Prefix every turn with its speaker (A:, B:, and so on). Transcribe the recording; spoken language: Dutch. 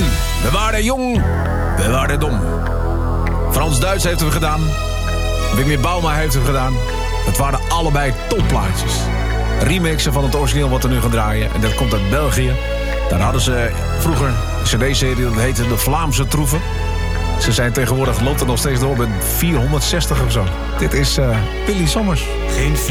A: We waren jong, we waren dom. Frans-Duits heeft hem gedaan. Wim Bauma heeft hem gedaan. Het waren allebei topplaatjes. Remixen van het origineel wat er nu gaan draaien. En dat komt uit België. Daar hadden ze vroeger een cd-serie, dat heette de Vlaamse Troeven. Ze zijn tegenwoordig, loopt er nog steeds door met 460 of zo. Dit is Willy Sommers.
B: Geen